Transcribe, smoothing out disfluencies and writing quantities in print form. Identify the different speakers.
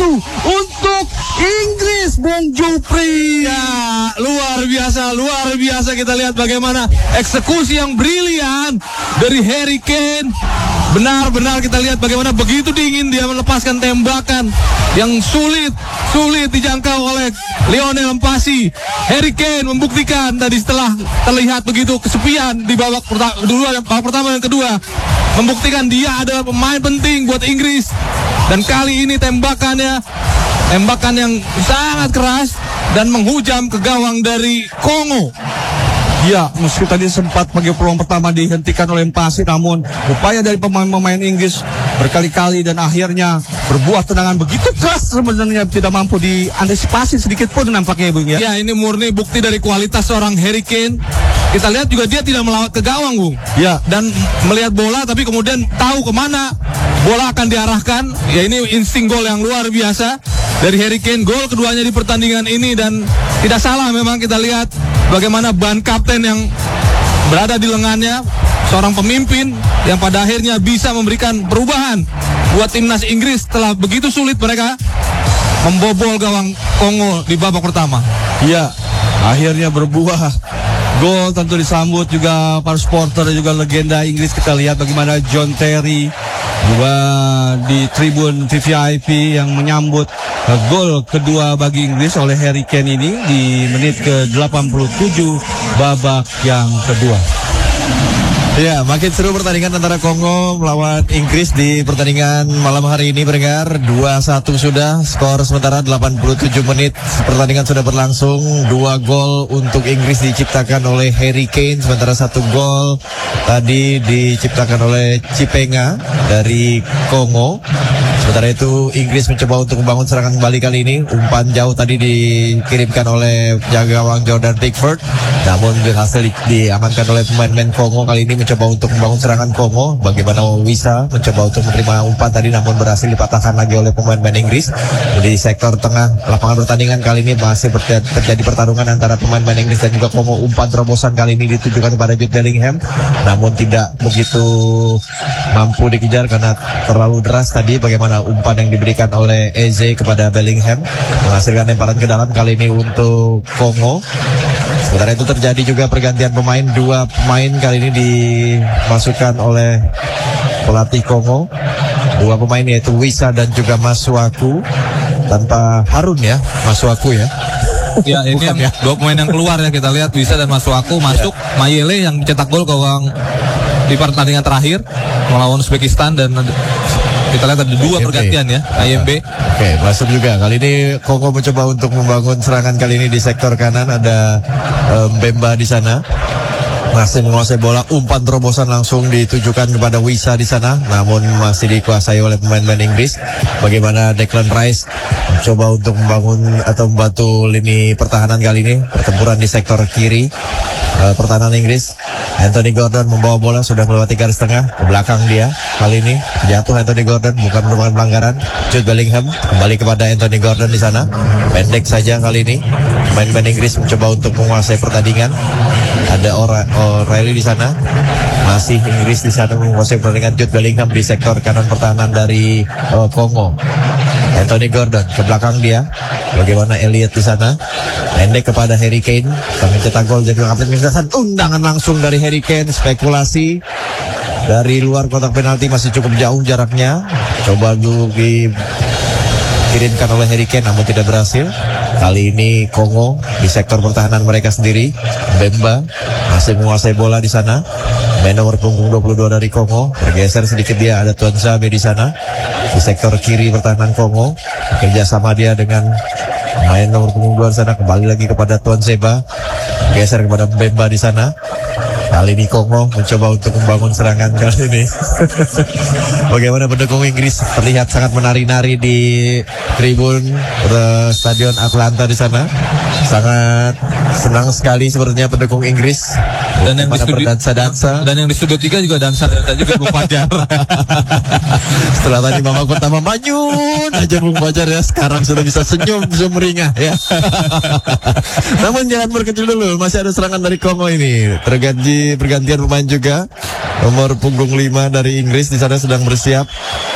Speaker 1: untuk Inggris, Bung Jupri.
Speaker 2: Ya, luar biasa kita lihat bagaimana eksekusi yang brilian dari Harry Kane. Benar-benar kita lihat bagaimana begitu dingin dia melepaskan tembakan yang sulit dijangkau oleh Lionel Messi. Harry Kane membuktikan tadi setelah terlihat begitu kesepian di babak pertama dan kedua, membuktikan dia adalah pemain penting buat Inggris. Dan kali ini tembakan yang sangat keras dan menghujam ke gawang dari Kongo.
Speaker 1: Ya, meski tadi sempat bagi peluang pertama dihentikan oleh Messi, namun upaya dari pemain-pemain Inggris berkali-kali dan akhirnya berbuah tendangan begitu keras sebenarnya tidak mampu diantisipasi sedikit pun nampaknya, Bung.
Speaker 2: Ya, ini murni bukti dari kualitas seorang Harry Kane. Kita lihat juga dia tidak melawat ke gawang, Bung.
Speaker 1: Ya,
Speaker 2: dan melihat bola tapi kemudian tahu kemana bola akan diarahkan. Ya, ini insting gol yang luar biasa dari Harry Kane. Gol keduanya di pertandingan ini, dan tidak salah memang kita lihat bagaimana ban kapten yang berada di lengannya, seorang pemimpin yang pada akhirnya bisa memberikan perubahan buat timnas Inggris setelah begitu sulit mereka membobol gawang Kongo di babak pertama.
Speaker 1: Ya, akhirnya berbuah gol, tentu disambut juga para supporter dan juga legenda Inggris. Kita lihat bagaimana John Terry juga di tribun VIP yang menyambut gol kedua bagi Inggris oleh Harry Kane ini di menit ke-87 babak yang kedua.
Speaker 3: Ya, makin seru pertandingan antara Kongo melawan Inggris di pertandingan malam hari ini, pendengar. 2-1 sudah, skor sementara 87 menit pertandingan sudah berlangsung. 2 gol untuk Inggris diciptakan oleh Harry Kane, sementara 1 gol tadi diciptakan oleh Chipenga dari Kongo. Sementara itu Inggris mencoba untuk membangun serangan kembali kali ini. Umpan jauh tadi dikirimkan oleh penjaga gawang Jordan Pickford, namun berhasil diamankan oleh pemain-pemain Kongo. Kali ini mencoba untuk membangun serangan Kongo. Bagaimana Wisa mencoba untuk menerima umpan tadi, namun berhasil dipatahkan lagi oleh pemain-pemain Inggris. Di sektor tengah lapangan pertandingan kali ini masih terjadi pertarungan antara pemain-pemain Inggris dan juga Kongo. Umpan terobosan kali ini ditujukan kepada Jude Bellingham, namun tidak begitu mampu dikejar karena terlalu deras tadi. Bagaimana umpan yang diberikan oleh Eze kepada Bellingham menghasilkan lemparan ke dalam kali ini untuk Kongo. Sementara itu terjadi juga pergantian pemain. 2 pemain kali ini dimasukkan oleh pelatih Kongo. 2 pemain yaitu Wisa dan juga Masuaku, tanpa Harun ya, Masuaku ya.
Speaker 2: Ya, ini ya. 2 pemain yang keluar ya, kita lihat Wisa dan Masuaku masuk. Ya. Mayele yang cetak gol gawang di pertandingan terakhir melawan Uzbekistan, dan kita lihat ada 2 pergantian ya, IMB.
Speaker 3: Oke, masuk juga. Kali ini Kongo mencoba untuk membangun serangan kali ini di sektor kanan. Ada Mbemba di sana. Masih menguasai bola, umpan terobosan langsung ditujukan kepada Wisa di sana, namun masih dikuasai oleh pemain-pemain Inggris. Bagaimana Declan Rice mencoba untuk membangun atau membantu lini pertahanan kali ini, pertempuran di sektor kiri pertahanan Inggris. Anthony Gordon membawa bola, sudah melewati garis tengah, ke belakang dia. Kali ini jatuh Anthony Gordon, bukan merupakan pelanggaran. Jude Bellingham kembali kepada Anthony Gordon di sana. Pendek saja kali ini. Pemain-pemain Inggris mencoba untuk menguasai pertandingan. Ada O'Reilly di sana. Masih Inggris di sana menguasai pertandingan. Jude Bellingham di sektor kanan pertahanan dari Kongo. Anthony Gordon ke belakang dia. Bagaimana Elliot di sana. Pendek kepada Harry Kane. Kami cetak gol jadi kapten Inggris. Undangan langsung dari Harry Kane. Spekulasi dari luar kotak penalti, masih cukup jauh jaraknya. Coba dulu dikirimkan oleh Harry Kane, namun tidak berhasil. Kali ini Kongo di sektor pertahanan mereka sendiri. Bemba masih menguasai bola di sana. Main nomor punggung 22 dari Kongo. Bergeser sedikit dia, ada Tuan Zame di sana. Di sektor kiri pertahanan Kongo. Kerjasama dia dengan main nomor punggung 2 di sana. Kembali lagi kepada Tuan Seba. Geser kepada Bemba di sana. Kali ini Kongo mencoba untuk membangun serangan kali ini. Bagaimana pendukung Inggris terlihat sangat menari-nari di tribun Stadion Atlanta di sana. Sangat senang sekali sepertinya pendukung Inggris.
Speaker 2: Dan yang
Speaker 3: berdansa-dansa.
Speaker 2: Dan yang di studio 3 juga dansa-dansa juga Bung Fajar.
Speaker 3: Setelah tadi babak pertama manyun aja Bung Fajar ya, sekarang sudah bisa senyum sumringah ya. Namun jangan berkecil dulu, masih ada serangan dari Kongo ini. Pergantian pemain juga. Nomor punggung 5 dari Inggris di sana sedang bersiap.